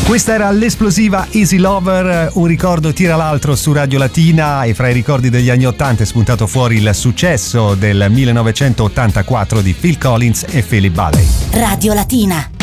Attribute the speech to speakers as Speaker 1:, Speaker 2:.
Speaker 1: Questa era l'esplosiva Easy Lover, un ricordo tira l'altro su Radio Latina, e fra i ricordi degli anni 80 è spuntato fuori il successo del 1984 di Phil Collins e Philip Bailey.
Speaker 2: Radio Latina.